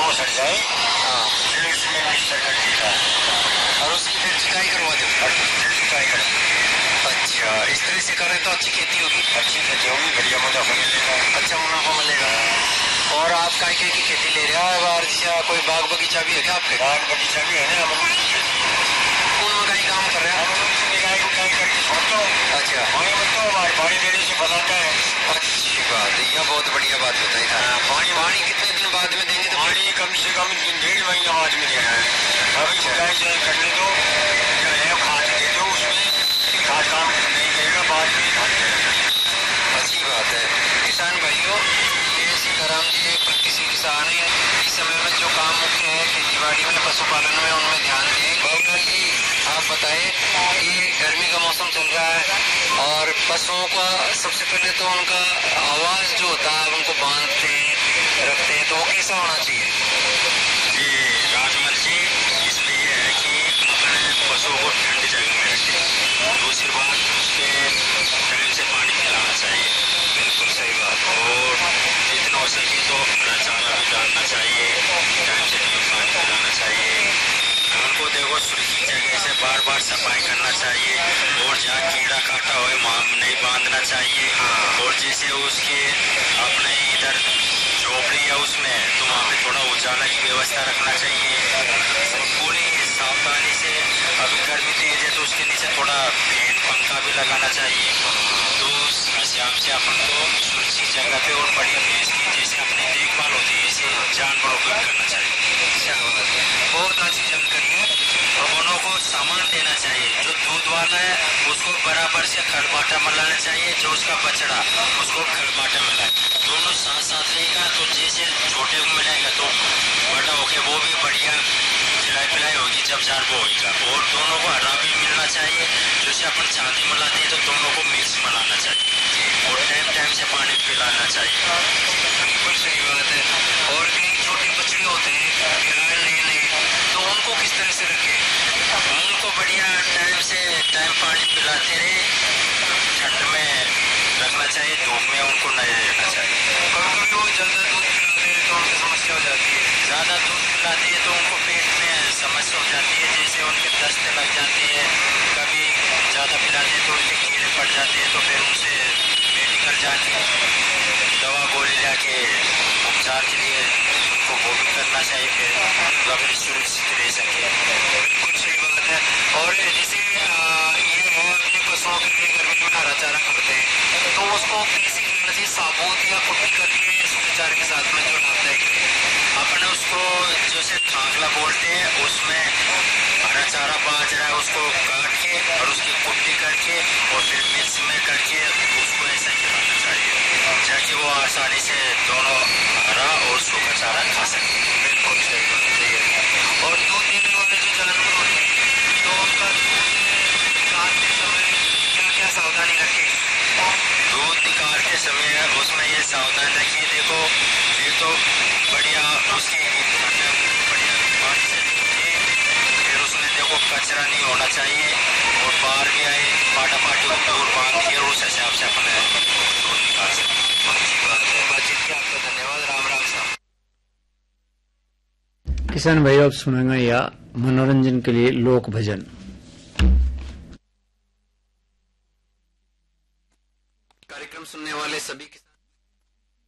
वो सड़ जाए फिर उसमें मिक्सर करके और उसकी फिर सिंचाई करवा दो और फिर सिंचाई करें। अच्छा, इस तरह से करें तो अच्छी खेती होगी। अच्छी खेती होगी, बढ़िया मुनाफा मिलेगा। अच्छा मुनाफा मिलेगा। और आप काय की खेती ले रहे हो बार कोई बाग बगीचा भी है क्या आपके? बाग बगीचा भी है ना, कौन मकाई काम कर रहे हैं? अच्छा, पानी देने से बताता है। अच्छी बात है, यह बहुत बढ़िया बात बताई था। पानी कितने दिन बाद में देंगे? तो पानी कम से कम 1.5 महीना बाद में देना है। अभी सिंचाई करने दो, खाद दे दो, उसमें खाद काम नहीं करेगा, बाद में खाद देगा। अच्छी बात है। किसान भाइयों, ये सीताराम जी एक प्रगतिशील किसान है। इस समय में जो काम मुख्य है खेती बाड़ी में, पशुपालन में, उनमें ध्यान दें। बाबूलाल जी, आप बताएं, ये गर्मी का मौसम चल रहा है और पशुओं का सबसे पहले तो उनका आवाज जो होता है, उनको बांधते हैं रखते हैं, तो वो कैसा होना चाहिए? जी राजमल जी, इसमें यह है कि अपने पशुओं को ठंडी जगह में रखें। दूसरी बात, उसके टाइम से पानी पिलाना चाहिए। बिल्कुल सही बात। और जितना हो सके तो हरा चारा भी डालना चाहिए, टाइम से पानी पिलाना चाहिए। उनको देखो सुरक्षित जगह से बार बार सफाई करना चाहिए और जहाँ कीड़ा काटा हुए वहाँ नहीं बांधना चाहिए। और जैसे उसके अपने इधर झोपड़ी है उसमें, तो वहाँ पे थोड़ा उजाला की व्यवस्था रखना चाहिए। पूरी सावधानी से, अभी गर्मी तेज है तो उसके नीचे थोड़ा फैन पंखा भी लगाना चाहिए। तो उस हिसाब से अपन को सुरक्षित जगह पे और बढ़िया भैंस की जैसे अपनी देखभाल होती है, ऐसे जानवरों को भी करना चाहिए। बहुत अच्छी जानकारी है। और दोनों को सामान देना चाहिए। जो दूध वाला है उसको बराबर से खलबाटा मिलाना चाहिए, जो उसका बछड़ा उसको खलबाटा मिलाए। दोनों साथ साथ रहेगा तो जैसे छोटे को मिलाएगा तो बड़ा होके वो भी बढ़िया खिलाई पिलाई होगी जब जानवर होगा। और दोनों को हरा भी मिलना चाहिए, जैसे अपन चांदी मिलाते हैं तो दोनों को मिक्स मिलाना चाहिए और टाइम टाइम से पानी पिलाना चाहिए। बिल्कुल सही बात है। और कई छोटे बछड़े होते हैं नए, तो उनको किस तरह से रखें? उनको बढ़िया टाइम पानी पिलाते रहे, ठंड में रखना चाहिए, धूप में उनको नहीं रहना चाहिए। कभी कभी वो ज्यादा दूध पिलाते हैं तो उनकी समस्या हो जाती है। ज्यादा दूध पिलाते हैं तो उनको पेट में समस्या हो जाती है, जैसे उनके दस्त लग जाती है। कभी ज्यादा पिलाते हैं तो उनके कीड़े पड़ जाते हैं, तो फिर उनसे मेडिकल जाके दवा गोली जाके उपचार के लिए उनको वो भी करना चाहिए, फिर अपनी सुरक्षित रह सके। बिल्कुल सही बात है। और जैसे ये है अपने पशुओं के लिए गर्मी में हरा चारा करते हैं, तो उसको कैसे खिलाना चाहिए? साबुत या कुट्टी करके सूखे चारे के साथ में जो लाभदायक है? अपने उसको जैसे थांकला बोलते हैं, उसमें हरा चारा बाजरा उसको काट के और उसकी कुट्टी करके और फिर मिक्स में करके उसको ऐसा खिलाना चाहिए, ताकि वो आसानी से दोनों हरा और सूखा चारा खा सके। बिल्कुल सही बात है। और दूध देने वाले जो जानवर होते हैं, तो उनका दूध निकालते समय क्या क्या सावधानी रखें? दूध निकालते समय उसमें ये सावधान रखिए, देखो ये तो बढ़िया उसकी बढ़िया पानी से धोके, फिर उसमें देखो कचरा नहीं होना चाहिए और बाहर भी आए पाटा पाटी को दूर बांध के उस हिसाब से अपने दूध निकाल सकते। अच्छी बात है। बातचीत की आपका धन्यवाद। राम राम साहब। किसान भाई, अब सुनेंगे या मनोरंजन के लिए लोक भजन।